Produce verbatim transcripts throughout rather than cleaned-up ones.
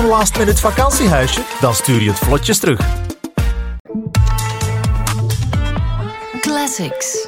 Een last minute vakantiehuisje? Dan stuur je het vlotjes terug. Classics.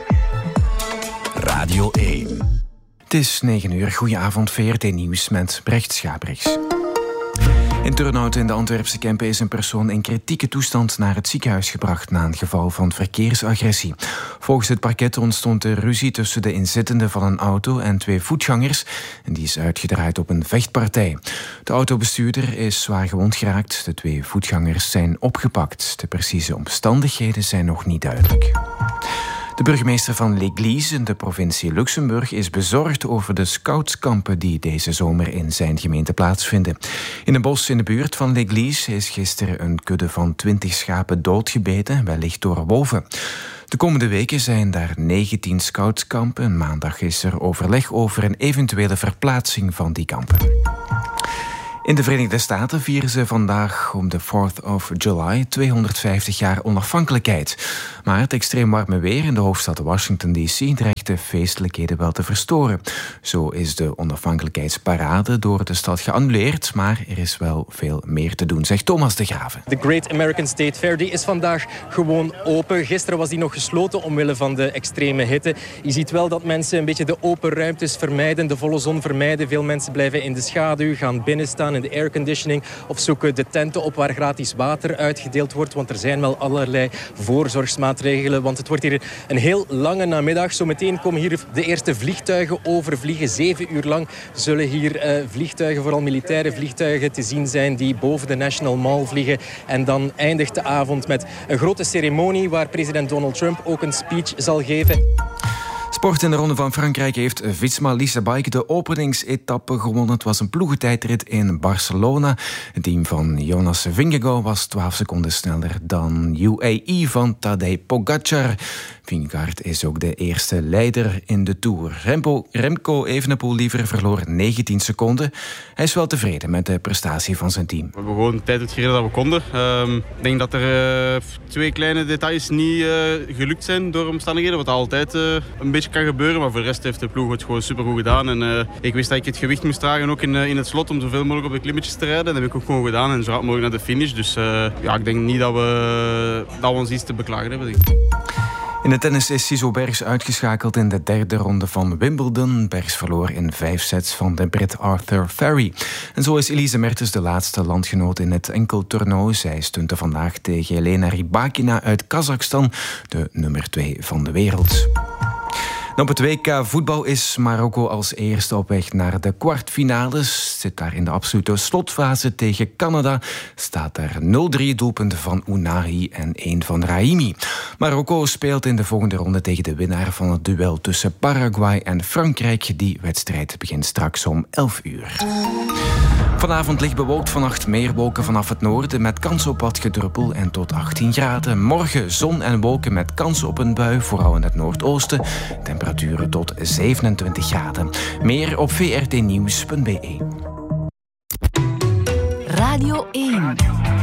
Radio één. Het is negen uur. Goedenavond, V R T Nieuws met Brecht Schabrichs. In Turnhout in de Antwerpse Kempen is een persoon in kritieke toestand naar het ziekenhuis gebracht na een geval van verkeersagressie. Volgens het parket ontstond er ruzie tussen de inzittenden van een auto en twee voetgangers en die is uitgedraaid op een vechtpartij. De autobestuurder is zwaar gewond geraakt. De twee voetgangers zijn opgepakt. De precieze omstandigheden zijn nog niet duidelijk. De burgemeester van L'Église in de provincie Luxemburg is bezorgd over de scoutskampen die deze zomer in zijn gemeente plaatsvinden. In een bos in de buurt van L'Église is gisteren een kudde van twintig schapen doodgebeten, wellicht door wolven. De komende weken zijn daar negentien scoutskampen. Maandag is er overleg over een eventuele verplaatsing van die kampen. In de Verenigde Staten vieren ze vandaag om de fourth of July tweehonderdvijftig jaar onafhankelijkheid. Maar het extreem warme weer in de hoofdstad Washington D C dreigt de feestelijkheden wel te verstoren. Zo is de onafhankelijkheidsparade door de stad geannuleerd, maar er is wel veel meer te doen, zegt Thomas de Graven. De Great American State Fair die is vandaag gewoon open. Gisteren was die nog gesloten omwille van de extreme hitte. Je ziet wel dat mensen een beetje de open ruimtes vermijden, de volle zon vermijden. Veel mensen blijven in de schaduw, gaan binnen staan in de airconditioning of zoeken de tenten op waar gratis water uitgedeeld wordt, want er zijn wel allerlei voorzorgsmaatregelen, want het wordt hier een heel lange namiddag. Zometeen komen hier de eerste vliegtuigen overvliegen. Zeven uur lang zullen hier uh, vliegtuigen, vooral militaire vliegtuigen, te zien zijn die boven de National Mall vliegen. En dan eindigt de avond met een grote ceremonie waar president Donald Trump ook een speech zal geven. Sport in de Ronde van Frankrijk heeft Visma Leasebike de openingsetappe gewonnen. Het was een ploegentijdrit in Barcelona. Het team van Jonas Vingegaard was twaalf seconden sneller dan U A E van Tadej Pogacar. Vingegaard is ook de eerste leider in de Tour. Remco, Remco Evenepoel liever verloor negentien seconden. Hij is wel tevreden met de prestatie van zijn team. We hebben gewoon de tijd uitgereden dat we konden. Uh, ik denk dat er uh, twee kleine details niet uh, gelukt zijn door omstandigheden, wat altijd uh, een beetje kan gebeuren, maar voor de rest heeft de ploeg het gewoon supergoed gedaan. En, uh, ik wist dat ik het gewicht moest dragen ook in, uh, in het slot om zoveel mogelijk op de klimmetjes te rijden. Dat heb ik ook gewoon gedaan en zo hard mogelijk naar de finish. Dus uh, ja, ik denk niet dat we, dat we ons iets te beklagen hebben. Denk ik. In de tennis is Cizo Bergs uitgeschakeld in de derde ronde van Wimbledon. Bergs verloor in vijf sets van de Brit Arthur Ferry. En zo is Elise Mertens de laatste landgenoot in het enkeltoernooi. Zij stunte vandaag tegen Elena Rybakina uit Kazachstan, de nummer twee van de wereld. Op het W K voetbal is Marokko als eerste op weg naar de kwartfinales. Zit daar in de absolute slotfase tegen Canada. Staat er nul drie doelpunten van Ounahi en één van Rahimi. Marokko speelt in de volgende ronde tegen de winnaar van het duel tussen Paraguay en Frankrijk. Die wedstrijd begint straks om elf uur. Vanavond licht bewolkt, vannacht meer wolken vanaf het noorden met kans op wat gedruppel en tot achttien graden. Morgen zon en wolken met kans op een bui, vooral in het noordoosten. Temperaturen tot zevenentwintig graden. Meer op v r t nieuws punt b e. Radio één.